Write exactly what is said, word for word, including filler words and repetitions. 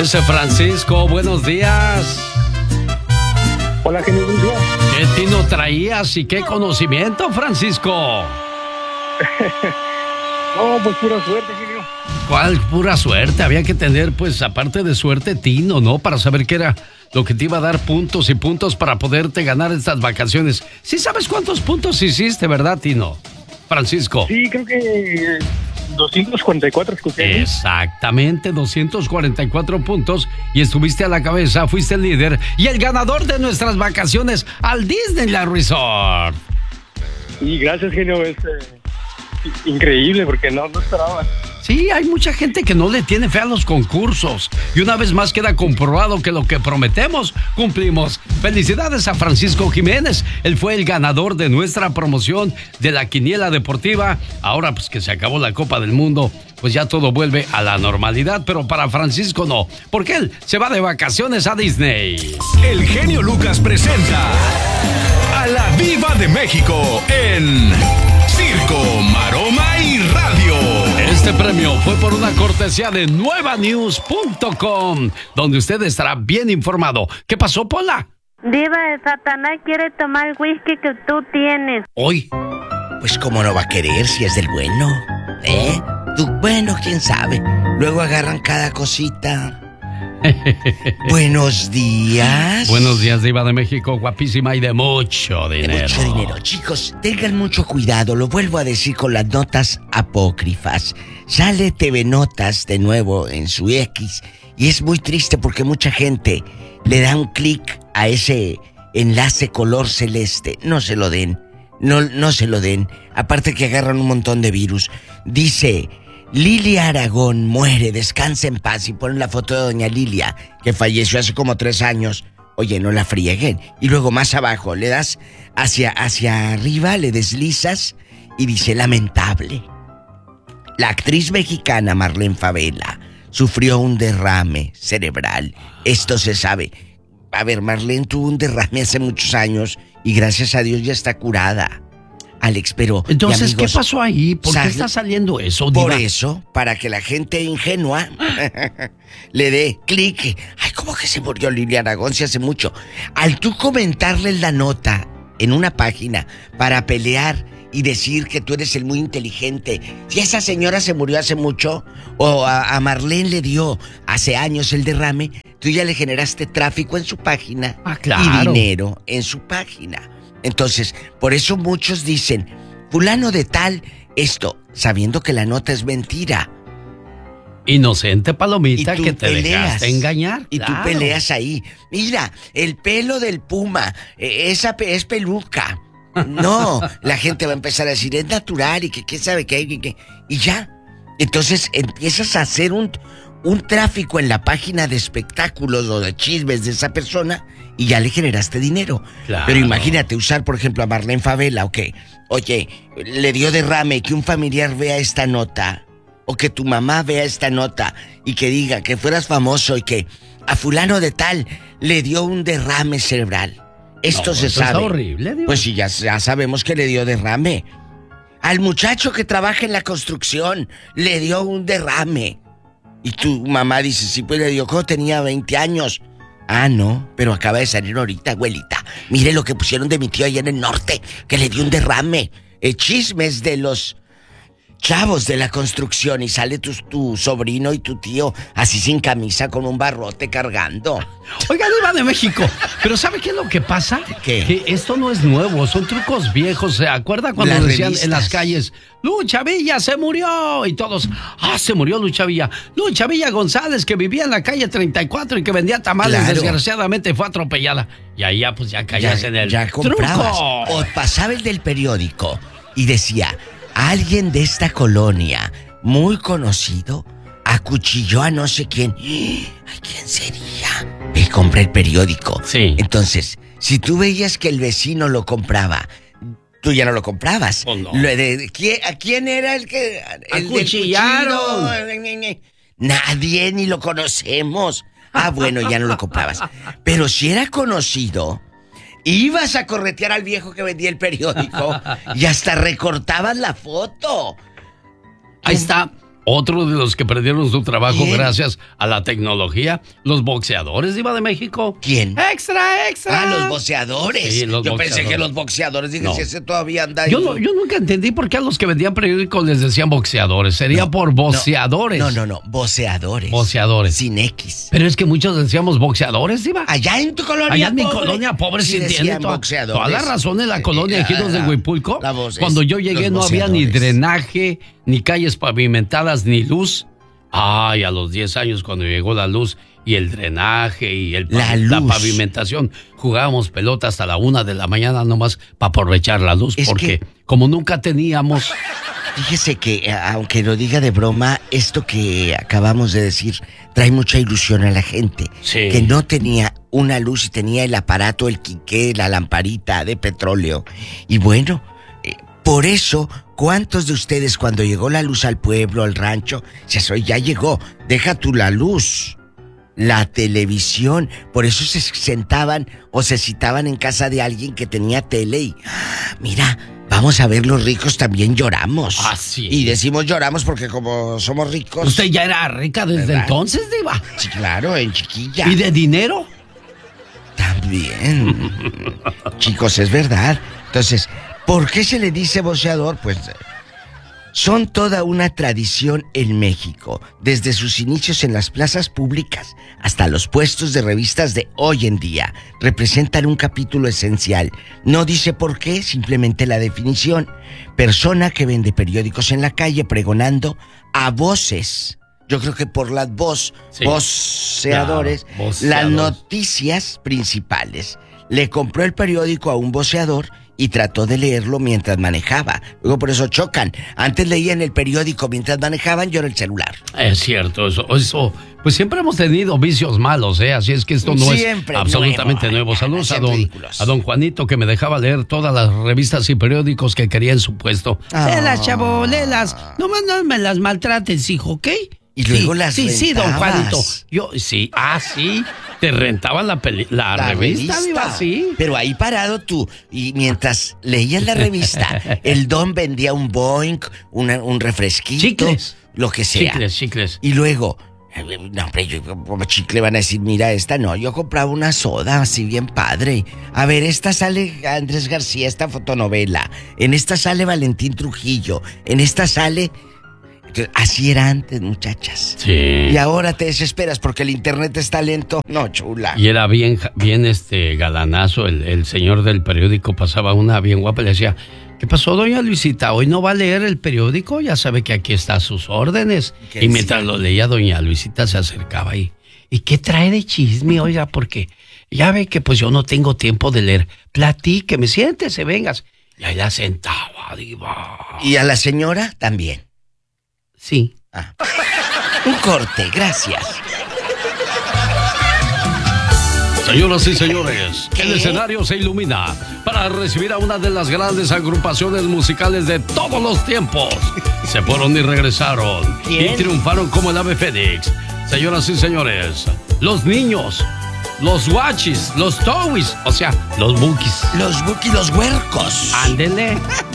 Ese Francisco, buenos días. Hola, genio, buenos días. ¿Qué tino traías y qué conocimiento, Francisco? No, pues pura suerte, genio. ¿Cuál pura suerte? Había que tener, pues, aparte de suerte, tino, ¿no? Para saber qué era lo que te iba a dar puntos y puntos para poderte ganar estas vacaciones. Sí sabes cuántos puntos hiciste, ¿verdad, Tino? Francisco. Sí, creo que doscientos cuarenta y cuatro escuché. Exactamente, doscientos cuarenta y cuatro puntos y estuviste a la cabeza, fuiste el líder y el ganador de nuestras vacaciones al Disneyland Resort. Y gracias, genio, es eh, increíble porque no, no esperaba. Sí, hay mucha gente que no le tiene fe a los concursos y una vez más queda comprobado que lo que prometemos, cumplimos. Felicidades a Francisco Jiménez, él fue el ganador de nuestra promoción de la quiniela deportiva. Ahora pues que se acabó la Copa del Mundo, pues ya todo vuelve a la normalidad, pero para Francisco no, porque él se va de vacaciones a Disney. El genio Lucas presenta a la Diva de México en Circo, Maroma y Radio. Este premio fue por una cortesía de nueva news punto com, donde usted estará bien informado. ¿Qué pasó, Pola? Diva, de Satanás quiere tomar el whisky que tú tienes. ¿Hoy? Pues cómo no va a querer si es del bueno, ¿eh? Tú, bueno, quién sabe. Luego agarran cada cosita. Buenos días. Buenos días, Diva de México, guapísima y de mucho dinero. De mucho dinero. Chicos, tengan mucho cuidado, lo vuelvo a decir con las notas apócrifas. Sale T V Notas de nuevo en su X y es muy triste porque mucha gente le da un clic a ese enlace color celeste. No se lo den, no, no se lo den. Aparte que agarran un montón de virus. Dice... Lilia Aragón muere, descansa en paz, y ponen la foto de doña Lilia, que falleció hace como tres años. Oye, no la frieguen. Y luego más abajo, le das hacia, hacia arriba, le deslizas y dice lamentable. La actriz mexicana Marlene Favela sufrió un derrame cerebral. Esto se sabe. A ver, Marlene tuvo un derrame hace muchos años y gracias a Dios ya está curada. Alex, pero... Entonces, amigos, ¿qué pasó ahí? ¿Por sal... qué está saliendo eso, Diva? Por eso, para que la gente ingenua le dé clic. Ay, ¿cómo que se murió Lilia Aragón si hace mucho? Al tú comentarle la nota en una página para pelear y decir que tú eres el muy inteligente, si esa señora se murió hace mucho o a, a Marlene le dio hace años el derrame, tú ya le generaste tráfico en su página. Ah, claro. Y dinero en su página. Entonces, por eso muchos dicen, fulano de tal, esto, sabiendo que la nota es mentira. Inocente palomita que te peleas, dejaste engañar. Y claro. tú peleas ahí. Mira, el pelo del puma, eh, esa pe- es peluca. No, la gente va a empezar a decir, es natural y que quién sabe qué, que, que, y ya. Entonces empiezas a hacer un, un tráfico en la página de espectáculos o de chismes de esa persona y ya le generaste dinero. Claro. Pero imagínate usar, por ejemplo, a Marlene Favela, ¿o qué? Oye, le dio derrame y que un familiar vea esta nota, o que tu mamá vea esta nota y que diga que fueras famoso y que a fulano de tal le dio un derrame cerebral. Esto No, se eso sabe. Es horrible, Dios. Pues sí, ya, ya sabemos que le dio derrame. Al muchacho que trabaja en la construcción le dio un derrame. Y tu mamá dice, sí, pues le dio cuando tenía veinte años. Ah, no, pero acaba de salir ahorita, abuelita. Mire lo que pusieron de mi tío allá en el norte, que le dio un derrame. Eh, chismes de los chavos de la construcción y sale tu, tu sobrino y tu tío así sin camisa con un barrote cargando. Oiga, Diva de México, pero ¿sabe qué es lo que pasa? ¿Qué? Que esto no es nuevo, son trucos viejos. ¿Se acuerda cuando Las decían revistas. en las calles, Lucha Villa se murió? Y todos, ah, se murió Lucha Villa. Lucha Villa González, que vivía en la calle treinta y cuatro y que vendía tamales, Claro. desgraciadamente fue atropellada. Y ahí ya, pues ya caías Ya, en el ya comprabas. truco. O pasaba el del periódico y decía, alguien de esta colonia, muy conocido, acuchilló a no sé quién. Ay, ¿quién sería? Ve, compré el periódico. Sí. Entonces, si tú veías que el vecino lo compraba, tú ya no lo comprabas. Oh, no. Lo de- ¿quién, ¿A quién era el que...? El del Acuchillaron. cuchillo? Nadie, ni lo conocemos. Ah, bueno, ya no lo comprabas. Pero si era conocido, ibas a corretear al viejo que vendía el periódico y hasta recortabas la foto. Ahí está. Otro de los que perdieron su trabajo ¿Quién? gracias a la tecnología, los boxeadores, Diva de México. ¿Quién? ¡Extra, extra! Ah, los boxeadores. Sí, los Yo boxeadores. pensé que los boxeadores, dije, No. si ese todavía anda ahí. Yo, no- yo nunca entendí por qué a los que vendían periódicos les decían boxeadores. Sería No, por boceadores. No, no, no, voceadores. Boceadores. Sin X. Pero es que muchos decíamos boxeadores, Diva. Allá en tu colonia, Allá en mi pobre, colonia, pobre, sí si tiene decían toda, boxeadores. toda la razón en la Eh, colonia eh, Ejidos de la- Huipulco. la voz es- Cuando yo llegué los no había ni boxeadores. drenaje, ni calles pavimentadas, ni luz. Ay, a los diez años cuando llegó la luz y el drenaje y el, La la luz. pavimentación, jugábamos pelota hasta la una de la mañana nomás para aprovechar la luz, Es porque que- como nunca teníamos... Fíjese que, eh, aunque lo diga de broma, esto que acabamos de decir trae mucha ilusión a la gente. Sí. Que no tenía una luz y tenía el aparato, el quiqué, la lamparita de petróleo. Y bueno, eh, por eso, ¿cuántos de ustedes cuando llegó la luz al pueblo, al rancho, se soy ya llegó, deja tú la luz? La televisión, por eso se sentaban o se citaban en casa de alguien que tenía tele y, ¡ah! Mira, vamos a ver, los ricos también lloramos. Ah, sí. Y decimos lloramos porque como somos ricos... Usted ya era rica desde ¿Verdad? entonces, Diva. Sí, claro, en chiquilla. ¿Y de dinero? También. Chicos, es verdad. Entonces, ¿por qué se le dice boxeador? Pues son toda una tradición en México, desde sus inicios en las plazas públicas hasta los puestos de revistas de hoy en día. Representan un capítulo esencial. No dice por qué, simplemente la definición. Persona que vende periódicos en la calle pregonando a voces. Yo creo que por las voz, Sí. voceadores, Claro, voceadores. las noticias principales. Le compró el periódico a un voceador y trató de leerlo mientras manejaba. Luego por eso chocan. Antes leían el periódico mientras manejaban, yo era el celular. Es cierto, eso, eso, pues siempre hemos tenido vicios malos, ¿eh? Así es que esto no Siempre es absolutamente nuevo. nuevo. Saludos a Sean don, ridículos. a don Juanito, que me dejaba leer todas las revistas y periódicos que quería en su puesto. Ah. Léelas, chavo, léelas. Nomás no me las maltrates, hijo, ¿ok? Y luego sí, las Sí, sí, don rentabas. Juanito. Yo, sí, ah, sí. Te rentaban la, peli- la, revista, Diva, sí. Pero ahí parado tú, y mientras leías la revista, el don vendía un Boeing, una- un refresquito, Chicles. lo que sea. Chicles, chicles. Y luego, eh, no, hombre, yo como chicle van a decir, mira, esta no, yo compraba una soda así bien padre. A ver, esta sale Andrés García, esta fotonovela. En esta sale Valentín Trujillo. En esta sale... Así era antes, muchachas. Sí. Y ahora te desesperas porque el internet está lento. No, chula. Y era bien, bien este galanazo, el, el señor del periódico pasaba una bien guapa y le decía, ¿qué pasó, doña Luisita? ¿Hoy no va a leer el periódico? Ya sabe que aquí está a sus órdenes. ¿Qué Y mientras decía? lo leía, doña Luisita se acercaba ahí. ¿Y qué trae de chisme, oiga? Porque ya ve que pues yo no tengo tiempo de leer. Platíqueme, siéntese, vengas. Y ahí la sentaba, diva. Y a la señora también. Sí. Ah. Un corte, gracias. Señoras y señores, ¿Qué? el escenario se ilumina para recibir a una de las grandes agrupaciones musicales de todos los tiempos. Se fueron y regresaron. ¿Quién? Y triunfaron como el ave fénix. Señoras y señores, los niños, los guachis, los towis, o sea, los bookies. Los buki, los huercos. Ándele.